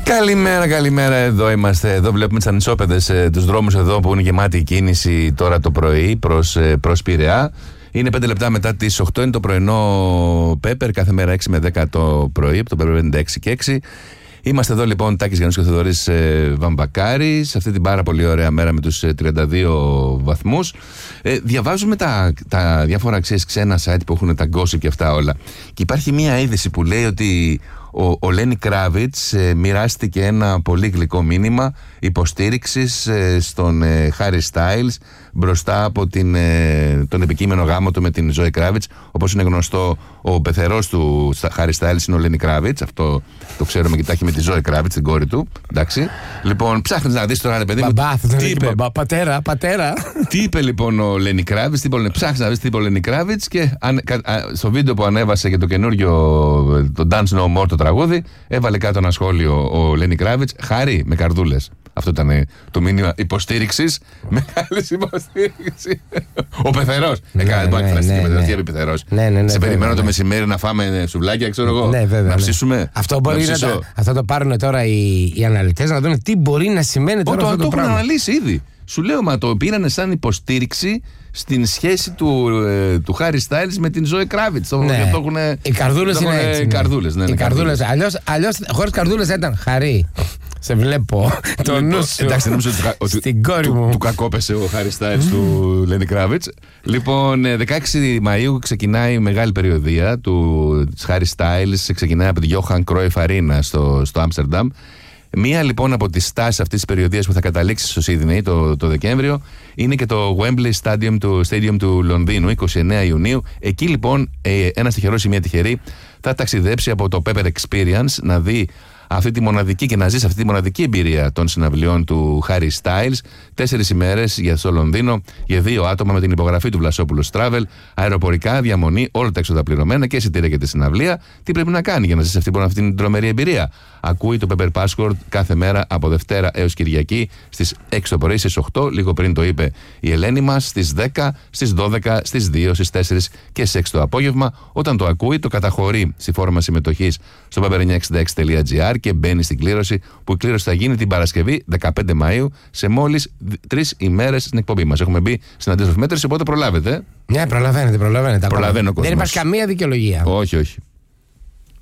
Καλημέρα. Εδώ είμαστε. Εδώ βλέπουμε τις ανισόπεδες, τους δρόμους εδώ που είναι γεμάτη η κίνηση τώρα το πρωί προς Πειραιά. Είναι 5 λεπτά μετά τις 8. Είναι το πρωινό Πέπερ. Κάθε μέρα 6 με 10 το πρωί. Από το Πέπερ 56 και 6. Είμαστε εδώ λοιπόν, Τάκης Γιαννούς και Θοδωρής Βαμβακάρης, σε αυτή την πάρα πολύ ωραία μέρα με τους 32 βαθμούς. Διαβάζουμε τα διάφορα ξένα site που έχουν τα gossip και αυτά όλα. Και υπάρχει μία είδηση που λέει ότι ο Λένι Κράβιτς μοιράστηκε ένα πολύ γλυκό μήνυμα υποστήριξης στον Χάρι Στάιλς μπροστά από τον επικείμενο γάμο του με την Ζόη Κράβιτς. Όπως είναι γνωστό, ο πεθερός του Χάρι Στάιλς είναι ο Λένι Κράβιτς. Αυτό το ξέρουμε και τα έχει με τη Ζόη Κράβιτς, την κόρη του. Εντάξει. Λοιπόν, ψάχνεις να δεις τώρα, ρε παιδί μου. Τι είπε, πατέρα. Τι είπε λοιπόν ο Λένι Κράβιτς, ψάχνεις να δεις τι είπε ο Λένι Κράβιτς και στο βίντεο που ανέβασε για το καινούριο το Dance No More το τραγούδι, έβαλε κάτω ένα σχόλιο ο Λένι Κράβιτς, Χάρη με καρδούλες. Αυτό ήταν το μήνυμα υποστήριξης. Μεγάλη υποστήριξη. Ο πεθερός. Δεν μπορεί να εκφραστεί με την πεθερός. Σε περιμένω το μεσημέρι να φάμε σουβλάκια, ξέρω εγώ. Να ψήσουμε. Αυτό το πάρουν τώρα οι αναλυτές να δουν τι μπορεί να σημαίνει τώρα αυτό το πράγμα. Το έχουν αναλύσει ήδη. Σου λέω, μα το πήρανε σαν υποστήριξη στην σχέση του Χάρι Στάιλς με την Ζόη Κράβιτς. Οι καρδούλες είναι έτσι. Οι καρδούλες. Αλλιώς χωρίς καρδούλες θα ήταν Χαρί. Σε βλέπω. Το νου σου. Εντάξει, νομίζω στην κόρη μου. Του κακόπεσε ο Χάρι Στάιλς του Λένι Κράβιτς. Λοιπόν, 16 Μαΐου ξεκινάει η μεγάλη περιοδεία του Χάρι Στάιλς. Ξεκινάει από τη Johan Cruyff Arena στο Άμστερνταμ. Μία λοιπόν από τις στάσεις αυτής της περιοδίας που θα καταλήξει στο Σίδνεϊ το Δεκέμβριο είναι και το Wembley Stadium του Λονδίνου, 29 Ιουνίου. Εκεί λοιπόν ένας τυχερός ή μια τυχερή θα ταξιδέψει από το Pepper Experience να δει αυτή τη μοναδική και να ζήσει αυτή τη μοναδική εμπειρία των συναυλιών του Harry Styles. 4 ημέρες για το Λονδίνο για 2 άτομα με την υπογραφή του Βλασόπουλος Travel, αεροπορικά, διαμονή, όλα τα έξοδα πληρωμένα και εισιτήρια για τη συναυλία. Τι πρέπει να κάνει για να ζήσει αυτή την τρομερή εμπειρία? Ακούει το Pepper Passport κάθε μέρα από Δευτέρα έως Κυριακή στις 6 το πρωί, στις 8, λίγο πριν το είπε η Ελένη μας, στις 10, στις 12, στις 2, στις 4 και στις 6 το απόγευμα. Όταν το ακούει, το καταχωρεί στη φόρμα συμμετοχής στο pepper966.gr και μπαίνει στην κλήρωση, που η κλήρωση θα γίνει την Παρασκευή 15 Μαΐου σε μόλις 3 ημέρες στην εκπομπή μας. Έχουμε μπει στην αντίστοιχη μέτρηση, οπότε προλάβετε. Ναι, προλαβαίνετε. Προλαβαίνω, δεν υπάρχει καμία δικαιολογία. Όχι.